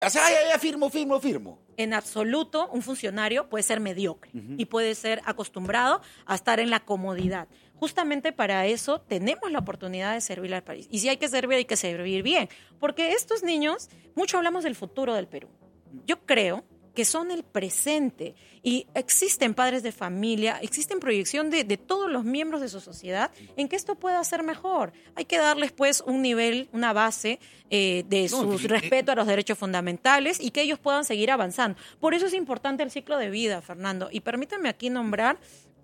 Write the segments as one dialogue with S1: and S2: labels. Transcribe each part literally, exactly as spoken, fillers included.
S1: O sea, ya, ya, firmo, firmo, firmo.
S2: En absoluto, un funcionario puede ser mediocre uh-huh. y puede ser acostumbrado a estar en la comodidad. Justamente para eso tenemos la oportunidad de servir al país. Y si hay que servir, hay que servir bien. Porque estos niños, mucho hablamos del futuro del Perú. Yo creo que son el presente y existen padres de familia, existen proyección de, de todos los miembros de su sociedad en que esto pueda ser mejor. Hay que darles pues un nivel, una base eh, de su no, respeto a los derechos fundamentales y que ellos puedan seguir avanzando. Por eso es importante el ciclo de vida, Fernando. Y permítame aquí nombrar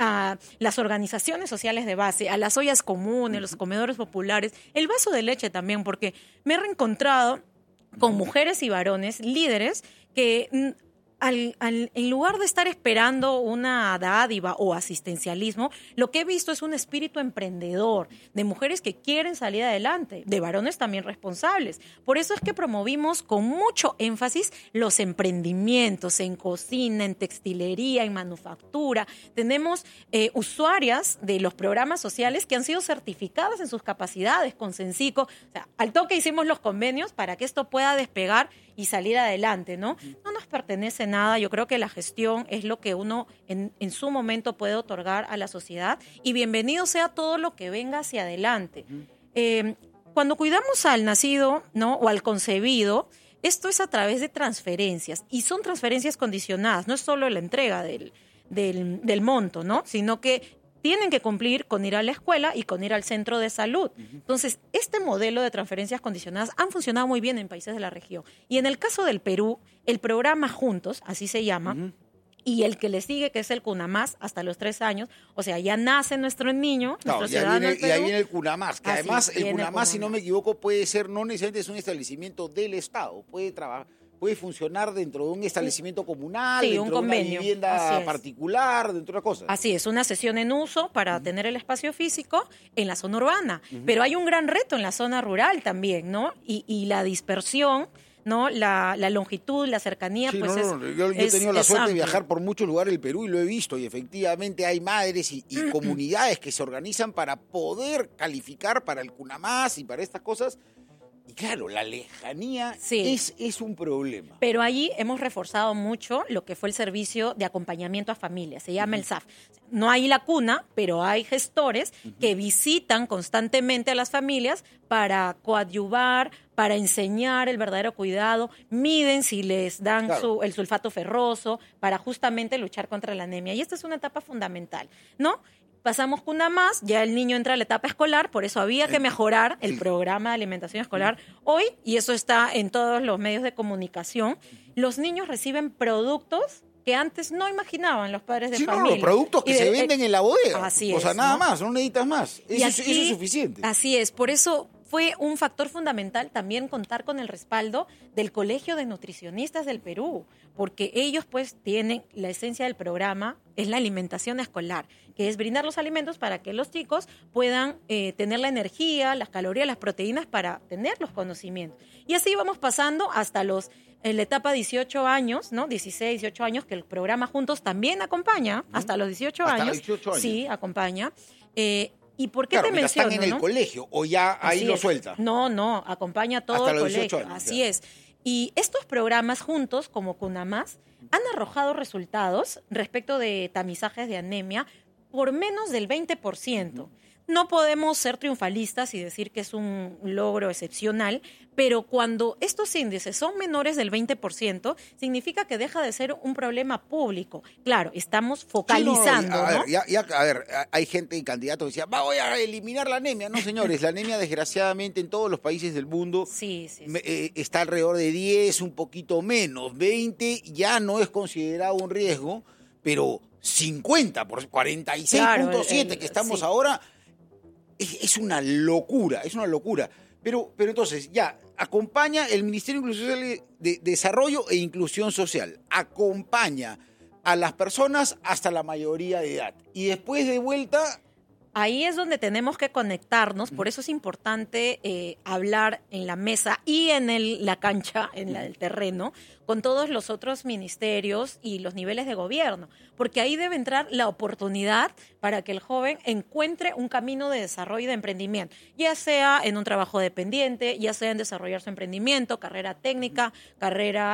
S2: a las organizaciones sociales de base, a las ollas comunes, los comedores populares, el vaso de leche también, porque me he reencontrado con mujeres y varones, líderes, que Al, al, en lugar de estar esperando una dádiva o asistencialismo, lo que he visto es un espíritu emprendedor de mujeres que quieren salir adelante, de varones también responsables. Por eso es que promovimos con mucho énfasis los emprendimientos en cocina, en textilería, en manufactura. Tenemos eh, usuarias de los programas sociales que han sido certificadas en sus capacidades con Censico. O sea, al toque hicimos los convenios para que esto pueda despegar y salir adelante, ¿no? No nos pertenece nada. Yo creo que la gestión es lo que uno en, en su momento puede otorgar a la sociedad y bienvenido sea todo lo que venga hacia adelante. Eh, cuando cuidamos al nacido, ¿no? O al concebido, esto es a través de transferencias y son transferencias condicionadas. No es solo la entrega del, del, del monto, ¿no? Sino que tienen que cumplir con ir a la escuela y con ir al centro de salud. Entonces, este modelo de transferencias condicionadas han funcionado muy bien en países de la región. Y en el caso del Perú, el programa Juntos, así se llama, uh-huh. y el que le sigue, que es el CUNAMás, hasta los tres años, o sea, ya nace nuestro niño,
S1: no,
S2: nuestro
S1: ya
S2: ciudadano
S1: viene,
S2: del Perú.
S1: Y ahí viene el CUNAMás, que
S2: Así,
S1: además el CUNAMás,
S2: el
S1: si no me equivoco, puede ser, no necesariamente es un establecimiento del Estado, puede trabajar. Puede funcionar dentro de un establecimiento comunal,
S2: sí,
S1: dentro
S2: un
S1: de
S2: convenio.
S1: una vivienda particular, dentro de cosas.
S2: Así es, una sesión en uso para uh-huh. tener el espacio físico en la zona urbana. Uh-huh. Pero hay un gran reto en la zona rural también, ¿no? Y, y la dispersión, ¿no? La, la longitud, la cercanía,
S1: sí,
S2: pues
S1: no,
S2: es
S1: no, Yo, yo he tenido la suerte amplio. de viajar por muchos lugares del Perú y lo he visto. Y efectivamente hay madres y, y uh-huh. comunidades que se organizan para poder calificar para el CUNAMás y para estas cosas. Y claro, la lejanía sí. es, es un problema.
S2: Pero allí hemos reforzado mucho lo que fue el servicio de acompañamiento a familias, se llama uh-huh. el S A F. No hay la cuna, pero hay gestores uh-huh. que visitan constantemente a las familias para coadyuvar, para enseñar el verdadero cuidado, miden si les dan claro. su, el sulfato ferroso, para justamente luchar contra la anemia. Y esta es una etapa fundamental, ¿no? Pasamos CUNAMás, ya el niño entra a la etapa escolar, por eso había que mejorar el programa de alimentación escolar. Hoy, y eso está en todos los medios de comunicación, los niños reciben productos que antes no imaginaban los padres de
S1: sí,
S2: familia.
S1: No, los productos que
S2: de,
S1: se venden en la bodega.
S2: Así
S1: o sea,
S2: es,
S1: nada
S2: ¿no?
S1: más, no necesitas más. Eso,
S2: aquí,
S1: es, eso es suficiente.
S2: Así es, por eso fue un factor fundamental también contar con el respaldo del Colegio de Nutricionistas del Perú, porque ellos pues tienen la esencia del programa, es la alimentación escolar, que es brindar los alimentos para que los chicos puedan eh, tener la energía, las calorías, las proteínas para tener los conocimientos. Y así vamos pasando hasta los en la etapa dieciocho años, ¿no? dieciséis, dieciocho años, que el programa Juntos también acompaña, ¿Mm? hasta los dieciocho
S1: hasta
S2: años.
S1: Los dieciocho años.
S2: Sí, acompaña. Eh, ¿Y por qué
S1: claro,
S2: te menciono?
S1: Están en
S2: ¿no?
S1: el colegio o ya ahí
S2: Así
S1: lo
S2: es.
S1: suelta.
S2: No, no, acompaña todo
S1: hasta
S2: el
S1: los
S2: colegio.
S1: años,
S2: Así
S1: ya.
S2: es. Y estos programas juntos, como CUNAMás, han arrojado resultados respecto de tamizajes de anemia por menos del veinte por ciento. Uh-huh. No podemos ser triunfalistas y decir que es un logro excepcional, pero cuando estos índices son menores del veinte por ciento, significa que deja de ser un problema público. Claro, estamos focalizando,
S1: sí, no, a
S2: ¿no?
S1: Ver, ya, ya, a ver, hay gente y candidatos que decían, voy a eliminar la anemia. No, señores, la anemia desgraciadamente en todos los países del mundo
S2: sí, sí, sí.
S1: Eh, está alrededor de diez, un poquito menos. veinte ya no es considerado un riesgo, pero cincuenta, por cuarenta y seis punto siete claro, que estamos sí. ahora... Es una locura, es una locura. Pero, pero entonces, ya, acompaña el Ministerio de Inclusión Social de Desarrollo e Inclusión Social. Acompaña a las personas hasta la mayoría de edad. Y después de vuelta...
S2: Ahí es donde tenemos que conectarnos, por eso es importante eh, hablar en la mesa y en el, la cancha, en la, el terreno, con todos los otros ministerios y los niveles de gobierno, porque ahí debe entrar la oportunidad para que el joven encuentre un camino de desarrollo y de emprendimiento, ya sea en un trabajo dependiente, ya sea en desarrollar su emprendimiento, carrera técnica, carrera